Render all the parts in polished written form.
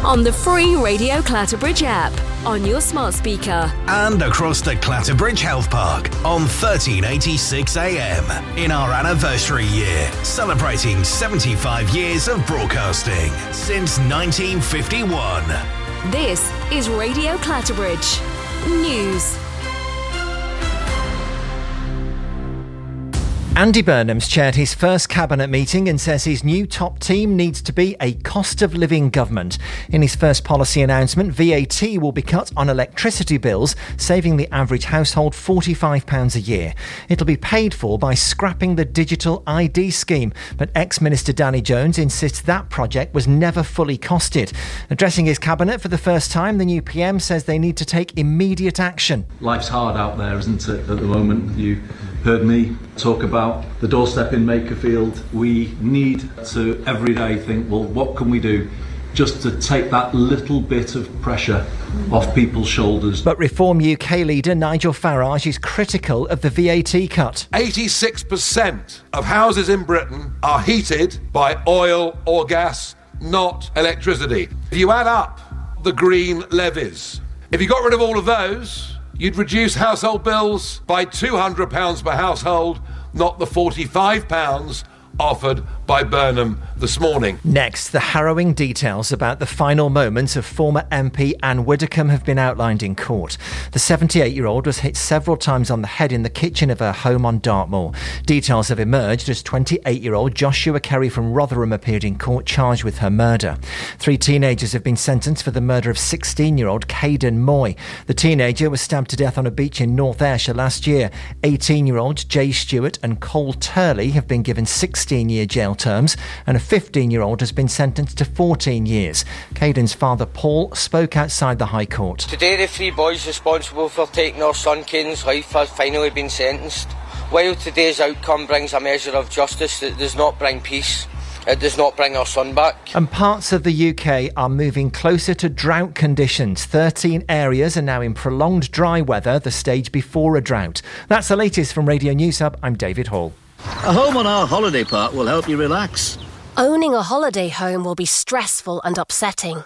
on the free Radio Clatterbridge app, on your smart speaker, and across the Clatterbridge Health Park on 1386 AM in our anniversary year, celebrating 75 years of broadcasting since 1951. This is Radio Clatterbridge News. Andy Burnham's chaired his first cabinet meeting and says his new top team needs to be a cost of living government. In his first policy announcement, VAT will be cut on electricity bills, saving the average household £45 a year. It'll be paid for by scrapping the digital ID scheme, but ex-Minister Danny Jones insists that project was never fully costed. Addressing his cabinet for the first time, the new PM says they need to take immediate action. Life's hard out there, isn't it, at the moment? You heard me talk about the doorstep in Makerfield. We need to every day think, well, what can we do just to take that little bit of pressure off people's shoulders? But Reform UK leader Nigel Farage is critical of the VAT cut. 86% of houses in Britain are heated by oil or gas, not electricity. If you add up the green levies, if you got rid of all of those, you'd reduce household bills by £200 per household, not the £45 offered by Burnham this morning. Next, the harrowing details about the final moments of former MP Anne Widdecombe have been outlined in court. The 78-year-old was hit several times on the head in the kitchen of her home on Dartmoor. Details have emerged as 28-year-old Joshua Kerry from Rotherham appeared in court charged with her murder. 3 teenagers have been sentenced for the murder of 16-year-old Caden Moy. The teenager was stabbed to death on a beach in North Ayrshire last year. 18-year-olds Jay Stewart and Cole Turley have been given 16-year jail terms, and a 15-year-old has been sentenced to 14 years. Caden's father, Paul, spoke outside the High Court. Today, the 3 boys responsible for taking our son Caden's life have finally been sentenced. While today's outcome brings a measure of justice, it does not bring peace. It does not bring our son back. And parts of the UK are moving closer to drought conditions. 13 areas are now in prolonged dry weather, the stage before a drought. That's the latest from Radio News Hub. I'm David Hall. A home on our holiday park will help you relax. Owning a holiday home will be stressful and upsetting.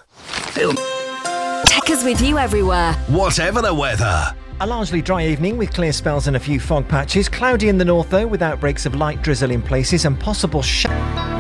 Tech is with you everywhere, whatever the weather. A largely dry evening with clear spells and a few fog patches. Cloudy in the north though, with outbreaks of light drizzle in places and possible